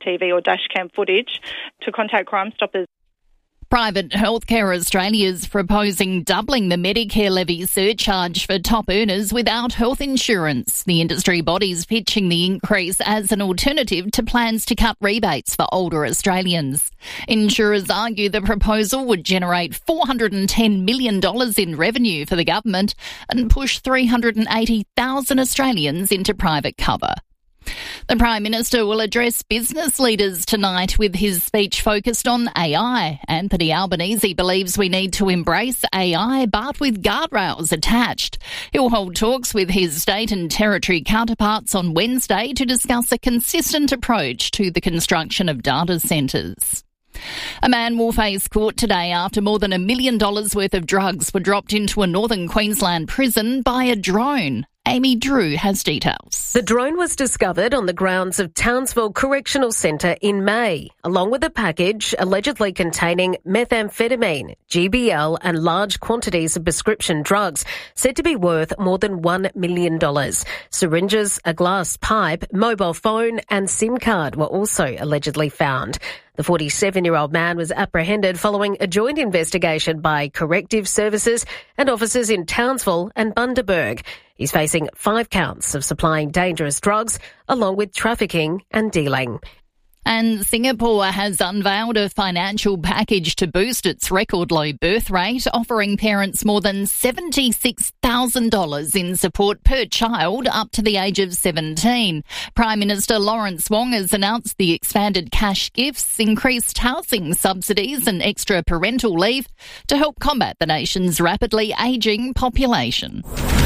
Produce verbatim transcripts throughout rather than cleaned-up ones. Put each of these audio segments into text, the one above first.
T V or dash cam footage to contact Crime Stoppers. Private Healthcare Australia is proposing doubling the Medicare levy surcharge for top earners without health insurance. The industry body is pitching the increase as an alternative to plans to cut rebates for older Australians. Insurers argue the proposal would generate four hundred ten million dollars in revenue for the government and push three hundred eighty thousand Australians into private cover. The Prime Minister will address business leaders tonight with his speech focused on A I. Anthony Albanese believes we need to embrace A I, but with guardrails attached. He'll hold talks with his state and territory counterparts on Wednesday to discuss a consistent approach to the construction of data centres. A man will face court today after more than a million dollars worth of drugs were dropped into a northern Queensland prison by a drone. Amy Drew has details. The drone was discovered on the grounds of Townsville Correctional Centre in May, along with a package allegedly containing methamphetamine, G B L and large quantities of prescription drugs said to be worth more than one million dollars. Syringes, a glass pipe, mobile phone and SIM card were also allegedly found. The forty-seven-year-old man was apprehended following a joint investigation by Corrective Services and officers in Townsville and Bundaberg. He's facing five counts of supplying dangerous drugs, along with trafficking and dealing. And Singapore has unveiled a financial package to boost its record low birth rate, offering parents more than seventy-six thousand dollars in support per child up to the age of seventeen. Prime Minister Lawrence Wong has announced the expanded cash gifts, increased housing subsidies and extra parental leave to help combat the nation's rapidly ageing population.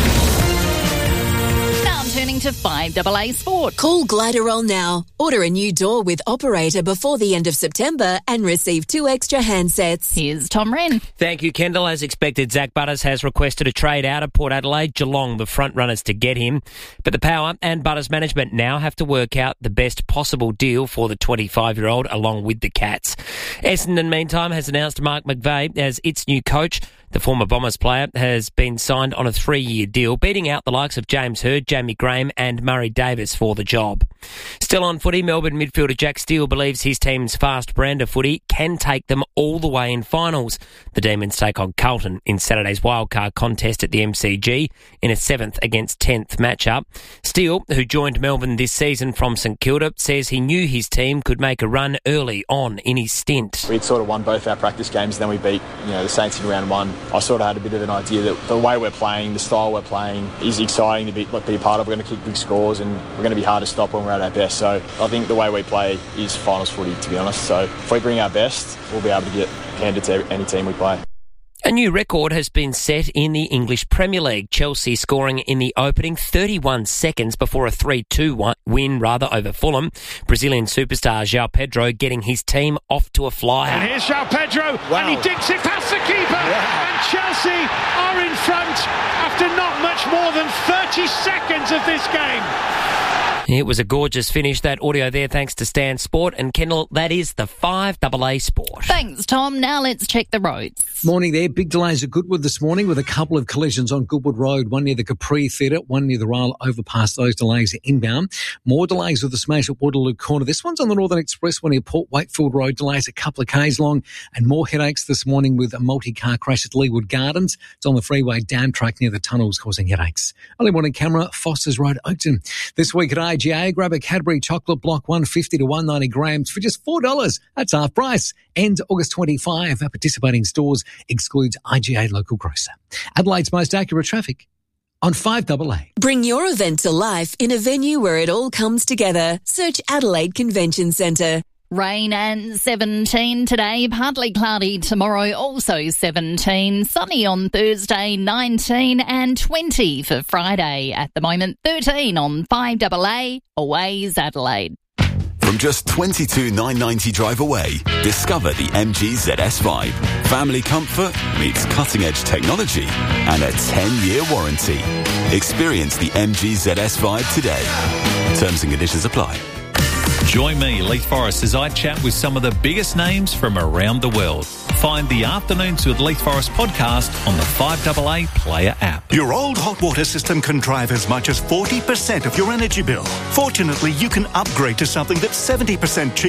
Turning to five A A Sport. Call Gliderol now. Order a new door with Operator before the end of September and receive two extra handsets. Here's Tom Wren. Thank you, Kendall. As expected, Zach Butters has requested a trade out of Port Adelaide. Geelong, the front runners to get him. But the Power and Butters management now have to work out the best possible deal for the twenty-five-year-old along with the Cats. Essendon, meantime, has announced Mark McVeigh as its new coach. The former Bombers player has been signed on a three-year deal, beating out the likes of James Hird, Jamie Graham and Murray Davis for the job. Still on footy, Melbourne midfielder Jack Steele believes his team's fast brand of footy can take them all the way in finals. The Demons take on Carlton in Saturday's wildcard contest at the M C G in a seventh against tenth matchup. Steele, who joined Melbourne this season from St Kilda, says he knew his team could make a run early on in his stint. We'd sort of won both our practice games, then we beat you know the Saints in round one. I sort of had a bit of an idea that the way we're playing, the style we're playing is exciting to be, like, be a part of. We're going to kick big scores and we're going to be hard to stop when we're at our best. So I think the way we play is finals footy, to be honest. So if we bring our best, we'll be able to get handed to any team we play. A new record has been set in the English Premier League. Chelsea scoring in the opening thirty-one seconds before a three two win rather over Fulham. Brazilian superstar João Pedro getting his team off to a flyer. And here's João Pedro, wow. And he dinks it past the keeper. Wow. And Chelsea are in front after not much more than thirty seconds of this game. It was a gorgeous finish. That audio there, thanks to Stan Sport. And Kendall, that is the five A A Sport. Thanks, Tom. Now let's check the roads. Morning there. Big delays at Goodwood this morning with a couple of collisions on Goodwood Road, one near the Capri Theatre, one near the rail overpass. Those delays are inbound. More delays with the smash at Waterloo Corner. This one's on the Northern Express, one near Port Wakefield Road. Delays a couple of k's long. And more headaches this morning with a multi-car crash at Leewood Gardens. It's on the freeway down track near the tunnels causing headaches. Early morning camera, Foster's Road, Oakton. This week at I G A, grab a Cadbury chocolate block one fifty to one ninety grams for just four dollars. That's half price. Ends August twenty-fifth. At participating stores, excludes I G A local grocer. Adelaide's most accurate traffic on five A A. Bring your event to life in a venue where it all comes together. Search Adelaide Convention Centre. Rain and seventeen today, partly cloudy tomorrow, also seventeen. Sunny on Thursday, nineteen, and twenty for Friday. At the moment, thirteen on five A A. Always Adelaide. From just twenty-two thousand nine hundred ninety drive away, discover the M G Z S five. Family comfort meets cutting-edge technology and a ten-year warranty. Experience the M G Z S five today. Terms and conditions apply. Join me, Leith Forrest, as I chat with some of the biggest names from around the world. Find the Afternoons with Leith Forrest podcast on the five A A Player app. Your old hot water system can drive as much as forty percent of your energy bill. Fortunately, you can upgrade to something that's seventy percent cheaper.